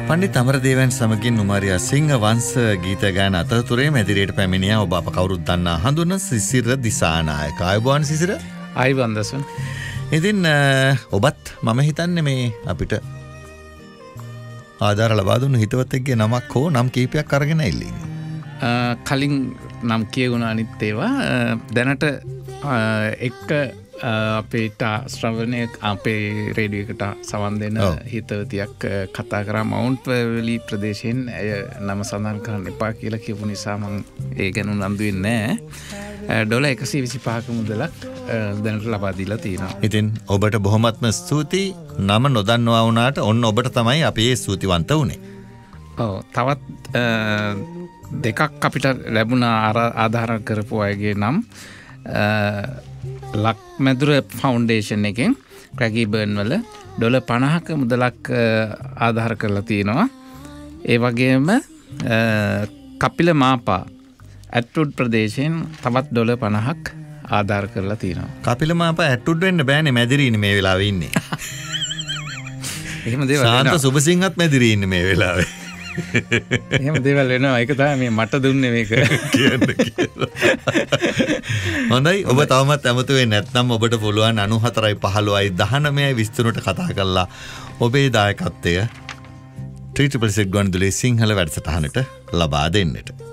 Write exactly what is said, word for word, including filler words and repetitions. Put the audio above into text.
පණ්ඩිත අමරදේවයන් සමගින් නුමාරියා සිංහ වංශ ගීත ගායන අතරතුරේ මැදිරියට පැමිණියා ඔබ අප කවුරුත් දන්නා හඳුනන සිසිර දිසානායක. ආයුබෝවන් සිසිර. ආයුබෝවන් දසුන්. ඉතින් ඔබත් මම හිතන්නේ මේ අපිට ආධාර ලබා දුන්න හිතවතෙක්ගේ නමක් හෝ නම් කීපයක් අරගෙන ඉල්ලීම. කලින් නම් කියවුණ අනිත් ඒවා දැනට එක්ක අපේට ශ්‍රවණය අපේ රේඩියෝකට සවන් දෙන හිතවතියක් කතා කරා මවුන්ට් වැලි ප්‍රදේශයෙන් ඇය නම සඳහන් කරන්න එපා කියලා කියපු නිසා මම ඒ ගැන උනන්දු වෙන්නේ නැහැ. ඩොලර් එකසිය විසිපහක මුදලක් දැනට ලබා දීලා තියෙනවා. ඉතින් ඔබට බොහොමත්ම ස්තුතියි. නම නොදන්නවා වුණාට ඔන්න ඔබට තමයි අපි ඒ ස්තුතිවන්ත වුනේ. ඔව් තවත් දෙකක් අපිට ලැබුණ ආධාර කරපු අයගේ නම් ලක්මැදුර ෆවුන්ඩේෂන් එකෙන් ක්‍රැගීබර්න් වල ඩොලර් පනහක මුදලක් ආධාර කරලා තියෙනවා. ඒ වගේම කපිල මාපා ඇට්ටුඩ් ප්‍රදේශයෙන් තවත් ඩොලර් පනහක් ආධාර කරලා තියෙනවා. කපිල මාපා ඇට්ටුඩ් වෙන්න බෑනේ මැදිරිනේ මේ වෙලාවේ ඉන්නේ. එහෙම දේවල් ශාන්ත සුබසිංහත් මැදිරියේ ඉන්නේ මේ වෙලාවේ. එහෙම දේවල් වෙනවා. ඒක තමයි මේ මට දුන්නේ මේක කියන්න කියලා. හොඳයි ඔබ තවමත් ඇමතු වෙන්නේ නැත්නම් ඔබට පුළුවන් අනූ හතරයි පහළොවයි දහනවයයි විස්තරට කතා කරලා ඔබේ දායකත්වය ත්‍රිපල් සික්ස් ගුවන්විදුලි සිංහල වැඩසටහනට ලබා දෙන්නට.